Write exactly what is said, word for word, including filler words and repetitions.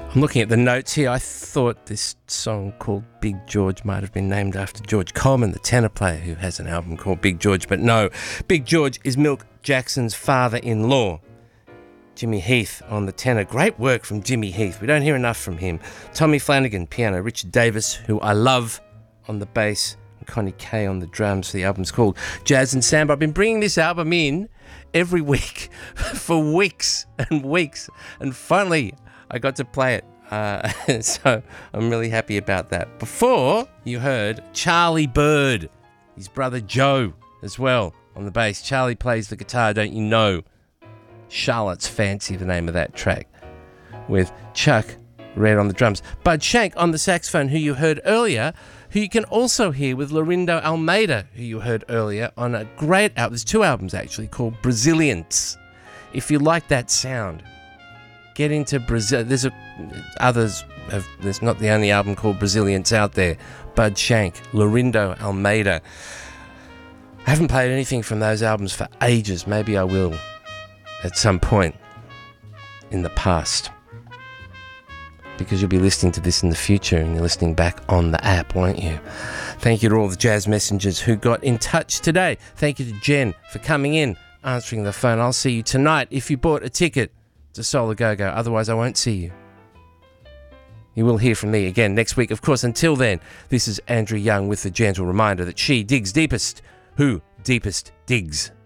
I'm looking at the notes here. I thought this song called Big George might have been named after George Coleman, the tenor player who has an album called Big George, but no. Big George is Milk Jackson's father-in-law. Jimmy Heath on the tenor. Great work from Jimmy Heath. We don't hear enough from him. Tommy Flanagan, piano. Richard Davis, who I love, on the bass. And Connie Kay on the drums. The album's called Jazz and Samba. I've been bringing this album in every week for weeks and weeks. And finally, I got to play it. Uh, so I'm really happy about that. Before, you heard Charlie Bird. His brother Joe as well on the bass. Charlie plays the guitar, don't you know? Charlotte's Fancy, the name of that track, with Chuck Red on the drums. Bud Shank on the saxophone, who you heard earlier, who you can also hear with Lorindo Almeida, who you heard earlier on a great album. There's two albums actually called Brazilians. If you like that sound, get into Brazil. There's a, others. Have, there's not the only album called Brazilians out there. Bud Shank, Lorindo Almeida. I haven't played anything from those albums for ages. Maybe I will at some point in the past, because you'll be listening to this in the future and you're listening back on the app, won't you? Thank you to all the jazz messengers who got in touch today. Thank you to Jen for coming in, answering the phone. I'll see you tonight if you bought a ticket to Soul A Go-Go. Otherwise, I won't see you. You will hear from me again next week. Of course, until then, this is Andrew Young with the gentle reminder that she digs deepest who deepest digs.